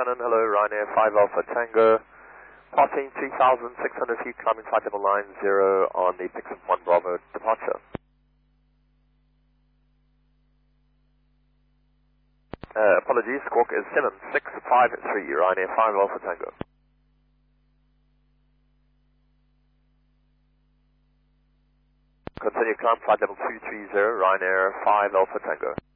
Shannon, hello, Ryanair 5 Alpha Tango. Passing 3,600 feet, climbing flight level 90 on the Pixel 1 Bravo departure. Apologies, squawk is 7653, Ryanair 5 Alpha Tango. Continue climb flight level 230, Ryanair 5 Alpha Tango.